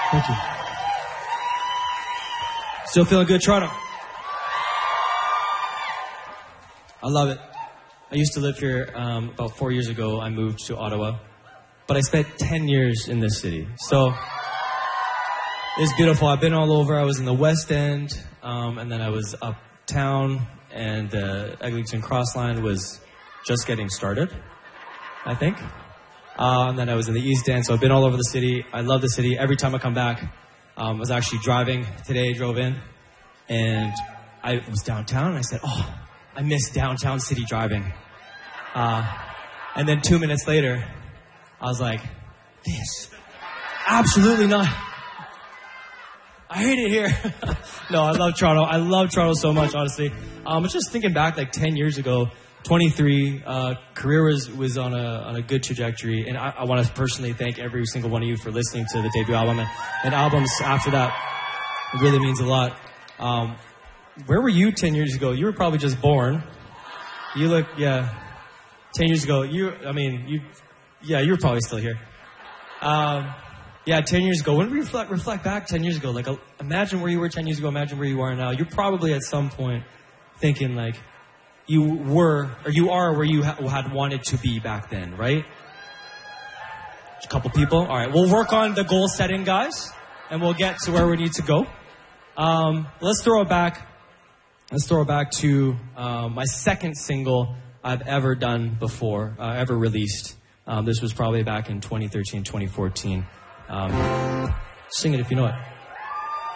Thank you. Still feeling good, Toronto? I love it. I used to live here about 4 years ago. I moved to Ottawa, but I spent 10 years in this city. So it's beautiful. I've been all over. I was in the West End, and then I was uptown, and the Eglinton Cross Line was just getting started, I think. And then I was in the East End, so I've been all over the city. I love the city. Every time I come back, I was actually driving today, drove in, and I was downtown, and I said, oh, I miss downtown city driving. And then 2 minutes later, I was like, this, absolutely not. I hate it here. No, I love Toronto. I love Toronto so much, honestly. I was just thinking back like 10 years ago, 23, career was on a good trajectory. And I want to personally thank every single one of you for listening to the debut album and albums after that. It really means a lot. Where were you 10 years ago? You were probably just born. You look, 10 years ago, you were probably still here. 10 years ago. When we reflect back 10 years ago, like imagine where you were 10 years ago, imagine where you are now. You're probably at some point thinking like you were, or you are where you had wanted to be back then, right? A couple people. All right, we'll work on the goal setting, guys, and we'll get to where we need to go. Let's throw it back to my second single I've ever done before, ever released. This was probably back in 2013, 2014. Sing it if you know it.